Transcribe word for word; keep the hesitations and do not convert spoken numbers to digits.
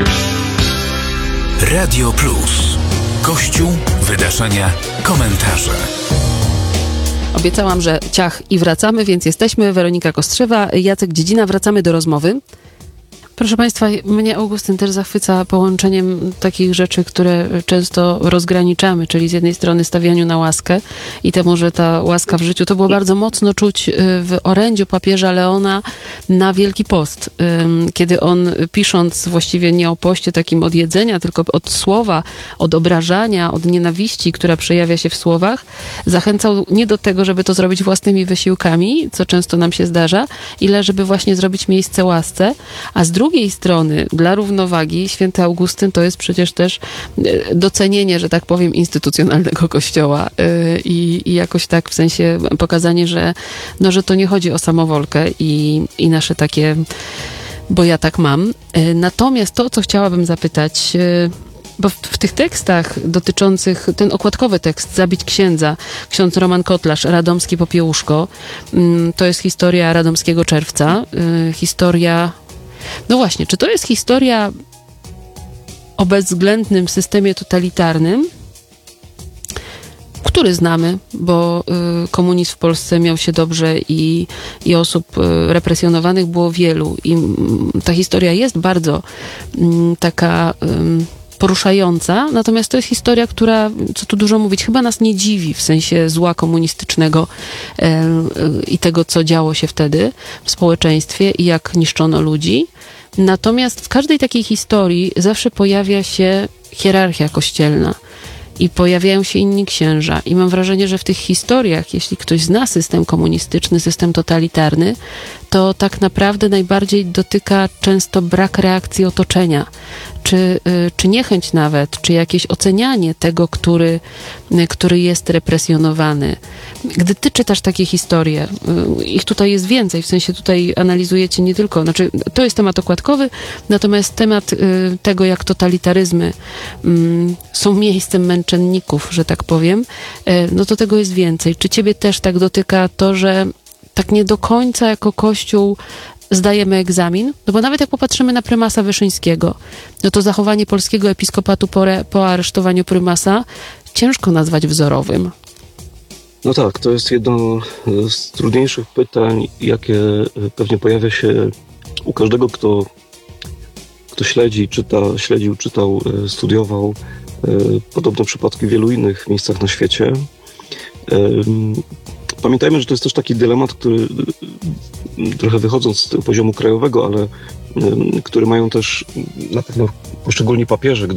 Radio Plus. Kościół, wydarzenia, komentarze. Obiecałam, że ciach i wracamy, więc jesteśmy. Weronika Kostrzewa, Jacek Dziedzina. Wracamy do rozmowy. Proszę Państwa, mnie Augustyn też zachwyca połączeniem takich rzeczy, które często rozgraniczamy, czyli z jednej strony stawianiu na łaskę i temu, że ta łaska w życiu, to było bardzo mocno czuć w orędziu papieża Leona na Wielki Post, kiedy on, pisząc właściwie nie o poście takim od jedzenia, tylko od słowa, od obrażania, od nienawiści, która przejawia się w słowach, zachęcał nie do tego, żeby to zrobić własnymi wysiłkami, co często nam się zdarza, ile żeby właśnie zrobić miejsce łasce, a z drugiej Z drugiej strony, dla równowagi, święty Augustyn to jest przecież też docenienie, że tak powiem, instytucjonalnego Kościoła i, i jakoś tak w sensie pokazanie, że, no, że to nie chodzi o samowolkę i, i nasze takie, bo ja tak mam. Natomiast to, co chciałabym zapytać, bo w, w tych tekstach dotyczących, ten okładkowy tekst, Zabić księdza, ksiądz Roman Kotlarz, Radomski Popiełuszko, to jest historia Radomskiego Czerwca, historia. No właśnie, czy to jest historia o bezwzględnym systemie totalitarnym, który znamy, bo y, komunizm w Polsce miał się dobrze i, i osób y, represjonowanych było wielu. I y, ta historia jest bardzo y, taka y, poruszająca, natomiast to jest historia, która, co tu dużo mówić, chyba nas nie dziwi w sensie zła komunistycznego y, y, i tego, co działo się wtedy w społeczeństwie i jak niszczono ludzi. Natomiast w każdej takiej historii zawsze pojawia się hierarchia kościelna i pojawiają się inni księża. I mam wrażenie, że w tych historiach, jeśli ktoś zna system komunistyczny, system totalitarny, to tak naprawdę najbardziej dotyka często brak reakcji otoczenia, czy, czy niechęć nawet, czy jakieś ocenianie tego, który, który jest represjonowany. Gdy ty czytasz takie historie, ich tutaj jest więcej, w sensie tutaj analizujecie nie tylko, znaczy to jest temat okładkowy, natomiast temat tego, jak totalitaryzmy są miejscem męczenników, że tak powiem, no to tego jest więcej. Czy ciebie też tak dotyka to, że tak nie do końca jako Kościół zdajemy egzamin? No bo nawet jak popatrzymy na prymasa Wyszyńskiego, no to zachowanie polskiego episkopatu po, re, po aresztowaniu prymasa ciężko nazwać wzorowym. No tak, to jest jedno z trudniejszych pytań, jakie pewnie pojawia się u każdego, kto, kto śledzi, czyta, śledził, czytał, studiował podobne przypadki w wielu innych miejscach na świecie. Pamiętajmy, że to jest też taki dylemat, który trochę wychodząc z tego poziomu krajowego, ale który mają też na pewno poszczególni papieże,